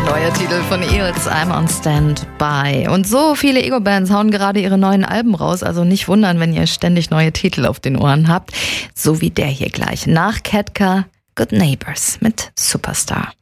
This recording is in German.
Neuer Titel von Eels, I'm on Standby. Und so viele Ego-Bands hauen gerade ihre neuen Alben raus, also nicht wundern, wenn ihr ständig neue Titel auf den Ohren habt. So wie der hier gleich. Nach Ketka, Good Neighbors mit Superstar.